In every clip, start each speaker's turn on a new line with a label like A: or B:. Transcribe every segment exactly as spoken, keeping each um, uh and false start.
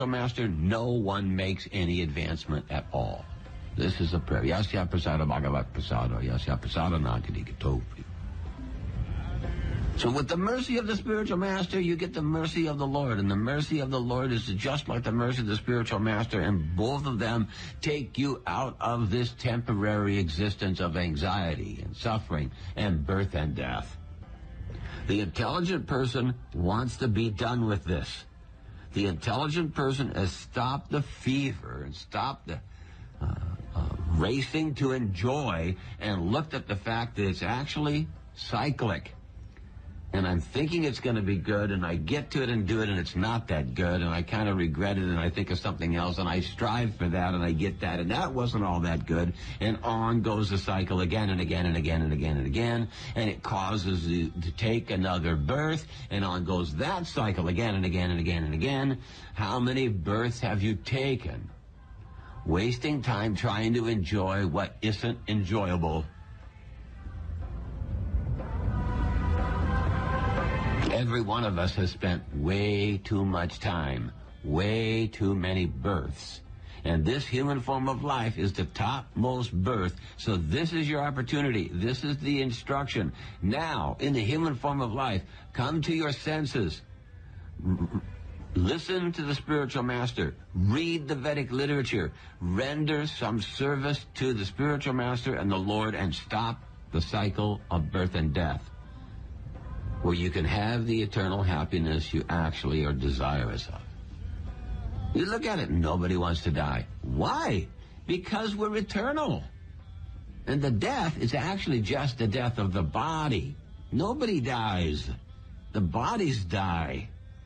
A: Master, no one makes any advancement at all. This is a prayer. Yasya prasada bhagavat prasada, yasya prasada nagadi gatopi. So with the mercy of the spiritual master, you get the mercy of the Lord. And the mercy of the Lord is just like the mercy of the spiritual master. And both of them take you out of this temporary existence of anxiety and suffering and birth and death. The intelligent person wants to be done with this. The intelligent person has stopped the fever and stopped the uh, uh, racing to enjoy and looked at the fact that it's actually cyclic. And I'm thinking it's going to be good, and I get to it and do it, and it's not that good, and I kind of regret it, and I think of something else, and I strive for that, and I get that, and that wasn't all that good, and on goes the cycle again and again and again and again and again, and it causes you to take another birth, and on goes that cycle again and again and again and again. How many births have you taken? Wasting time trying to enjoy what isn't enjoyable. Every one of us has spent way too much time, way too many births. And this human form of life is the topmost birth. So this is your opportunity. This is the instruction. Now, in the human form of life, come to your senses. R- listen to the spiritual master. Read the Vedic literature. Render some service to the spiritual master and the Lord, and stop the cycle of birth and death, where you can have the eternal happiness you actually are desirous of. You look at it, nobody wants to die. Why? Because we're eternal. And the death is actually just the death of the body. Nobody dies. The bodies die.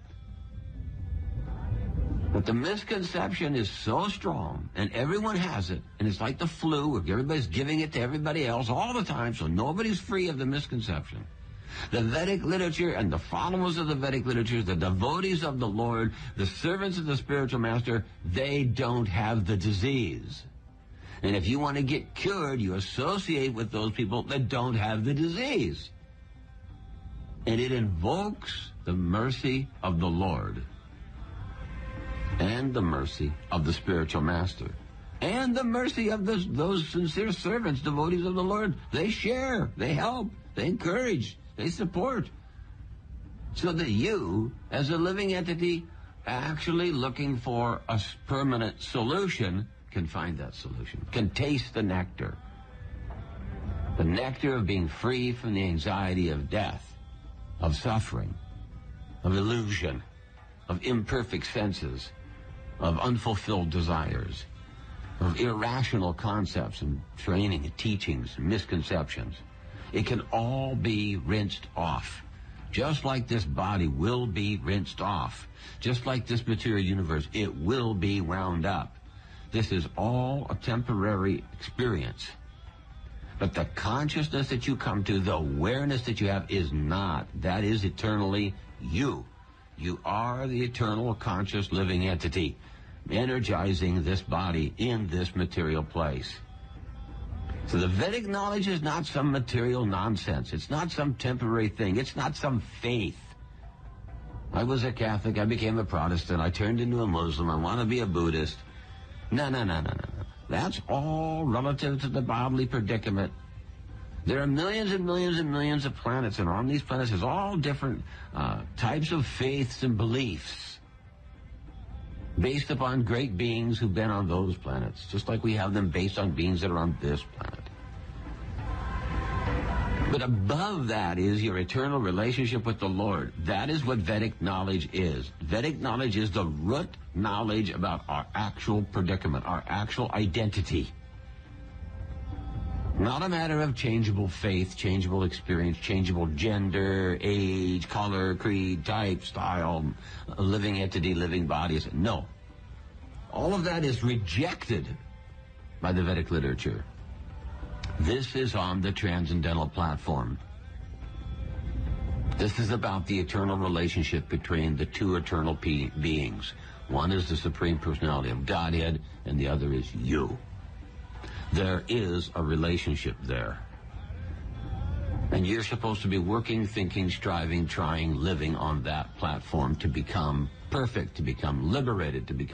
A: But the misconception is so strong, and everyone has it, and it's like the flu, where everybody's giving it to everybody else all the time, so nobody's free of the misconception. The Vedic literature and the followers of the Vedic literature, the devotees of the Lord, the servants of the spiritual master, they don't have the disease. And if you want to get cured, you associate with those people that don't have the disease. And it invokes the mercy of the Lord and the mercy of the spiritual master and the mercy of those, those sincere servants, devotees of the Lord. They share, they help, they encourage, they support, so that you, as a living entity, actually looking for a permanent solution, can find that solution, can taste the nectar. The nectar of being free from the anxiety of death, of suffering, of illusion, of imperfect senses, of unfulfilled desires, of irrational concepts and training and teachings and misconceptions. It can all be rinsed off. Just like this body will be rinsed off. Just like this material universe, it will be wound up. This is all a temporary experience. But the consciousness that you come to, the awareness that you have, is not. That is eternally you. You are the eternal conscious living entity, energizing this body in this material place. So the Vedic knowledge is not some material nonsense. It's not some temporary thing. It's not some faith. I was a Catholic. I became a Protestant. I turned into a Muslim. I want to be a Buddhist. No, no, no, no, no, no. That's all relative to the bodily predicament. There are millions and millions and millions of planets, and on these planets there's all different uh, types of faiths and beliefs based upon great beings who've been on those planets, just like we have them based on beings that are on this planet. But above that is your eternal relationship with the Lord. That is what Vedic knowledge is. Vedic knowledge is the root knowledge about our actual predicament, our actual identity. Not a matter of changeable faith, changeable experience, changeable gender, age, color, creed, type, style, living entity, living bodies. No. All of that is rejected by the Vedic literature. This is on the transcendental platform. This is about the eternal relationship between the two eternal be- beings. One is the Supreme Personality of Godhead, and the other is you. There is a relationship there. And you're supposed to be working, thinking, striving, trying, living on that platform to become perfect, to become liberated, to become